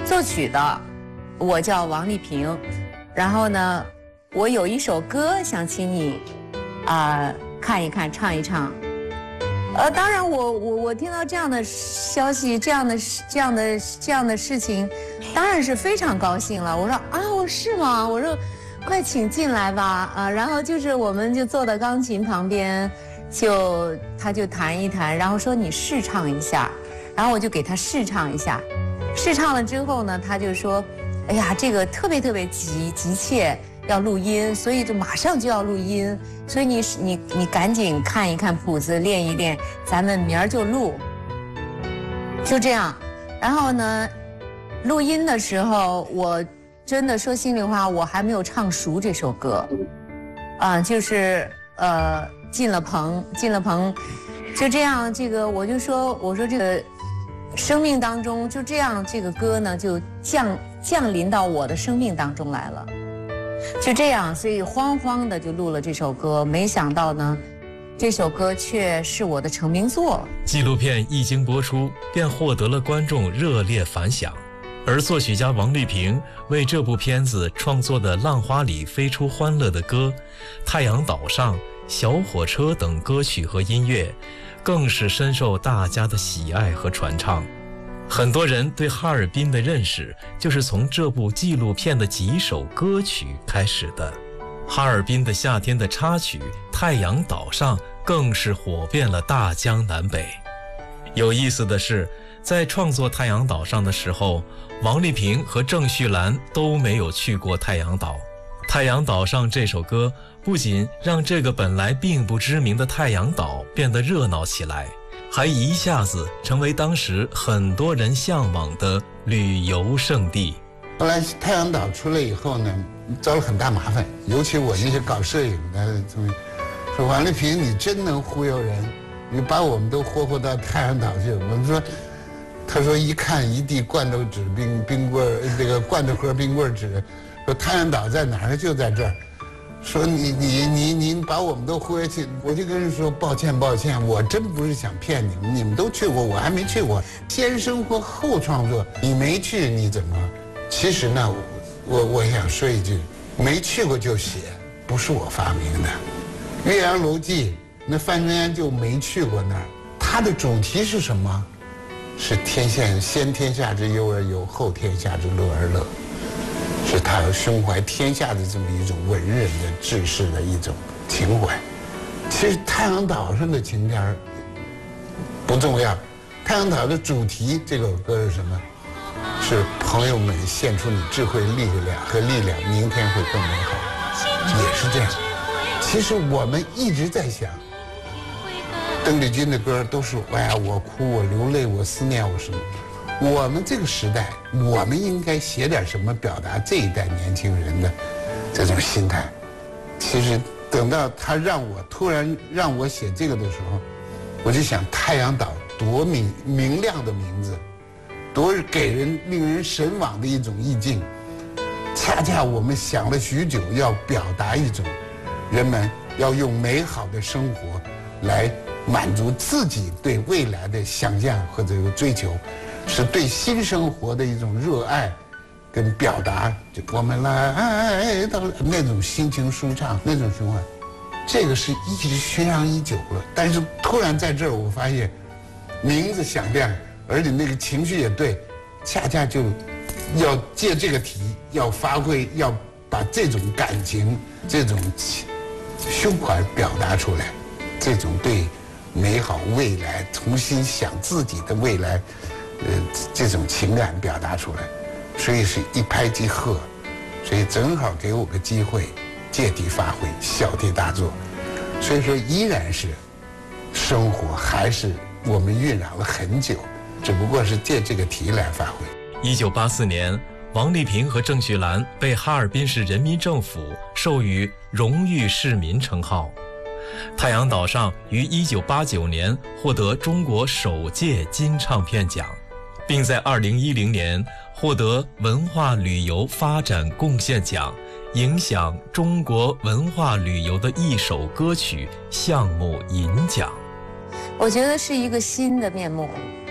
作曲的我叫王丽萍，然后呢，我有一首歌想请你看一看，唱一唱。当然我听到这样的消息，这样的事情，当然是非常高兴了。我说我是吗？我说快请进来吧然后就是我们就坐到钢琴旁边，他就弹一弹，然后说你试唱一下，然后我就给他试唱一下，试唱了之后呢，他就说，哎呀，这个特别特别急切。要录音，所以就马上就要录音，所以你赶紧看一看谱子，练一练，咱们明儿就录。就这样，然后呢，录音的时候，我真的说心里话，我还没有唱熟这首歌，就是进了棚，就这样，这个我说这个生命当中就这样，这个歌呢就降临到我的生命当中来了。就这样，所以慌慌的就录了这首歌，没想到呢，这首歌却是我的成名作。 纪录片一经播出，便获得了观众热烈反响，而作曲家王丽萍为这部片子创作的《浪花里飞出欢乐的歌》《太阳岛上》《小火车》等歌曲和音乐，更是深受大家的喜爱和传唱。很多人对哈尔滨的认识就是从这部纪录片的几首歌曲开始的。哈尔滨的夏天的插曲《太阳岛上》更是火遍了大江南北。有意思的是，在创作《太阳岛上》的时候，王丽萍和郑绪岚都没有去过太阳岛。《太阳岛上》这首歌不仅让这个本来并不知名的太阳岛变得热闹起来，还一下子成为当时很多人向往的旅游胜地。 后来太阳岛出来以后呢，遭了很大麻烦，尤其我那些搞摄影的说王丽萍你真能忽悠人，你把我们都霍到太阳岛去。我们说，他说一看一地罐头纸冰棍这个罐头盒冰棍纸，说太阳岛在哪儿？就在这儿。说你把我们都忽悠去，我就跟人说抱歉，我真不是想骗你们，你们都去过，我还没去过。先生活后创作，你没去你怎么？其实呢，我想说一句，没去过就写，不是我发明的。《岳阳楼记》那范仲淹就没去过那儿，他的主题是什么？是先天下之忧而忧，后天下之乐而乐。是他胸怀天下的这么一种文人的志士的一种情怀。其实太阳岛上的情调不重要，太阳岛的主题这首歌是什么？是朋友们献出你智慧力量，明天会更美好，也是这样。其实我们一直在想，邓丽君的歌都是哎呀我哭我流泪我思念我什么。我们这个时代，我们应该写点什么表达这一代年轻人的这种心态。其实等到他突然让我写这个的时候，我就想太阳岛多明亮的名字，多令人神往的一种意境。恰恰我们想了许久，要表达一种人们要用美好的生活来满足自己对未来的想象或者有追求。是对新生活的一种热爱跟表达，就我们来到那种心情舒畅那种循环，这个是一直宣扬已久了。但是突然在这儿我发现名字响亮，而且那个情绪也对，恰恰就要借这个题要发挥，要把这种感情这种胸怀表达出来，这种对美好未来重新想自己的未来这种情感表达出来，所以是一拍即合，所以正好给我个机会借题发挥，小题大做。所以说依然是生活，还是我们酝酿了很久，只不过是借这个题来发挥。 1984年，王丽萍和郑绪岚被哈尔滨市人民政府授予荣誉市民称号。太阳岛上于1989年获得中国首届金唱片奖，并在2010年获得文化旅游发展贡献奖影响中国文化旅游的一首歌曲项目银奖。 我觉得是一个新的面目，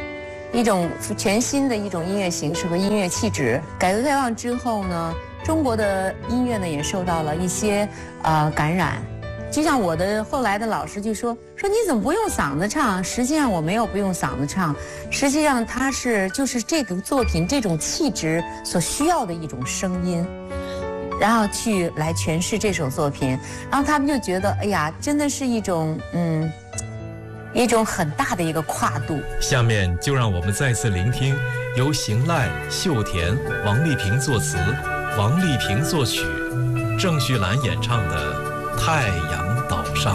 一种全新的一种音乐形式和音乐气质。改革开放之后呢，中国的音乐呢也受到了一些感染。就像我的后来的老师就说你怎么不用嗓子唱？实际上我没有不用嗓子唱，实际上它就是这个作品这种气质所需要的一种声音，然后来诠释这首作品。然后他们就觉得，哎呀，真的是一种很大的一个跨度。 下面就让我们再次聆听由邢赖、秀田、王丽萍作词，王丽萍作曲，郑绪岚演唱的《太阳岛上》。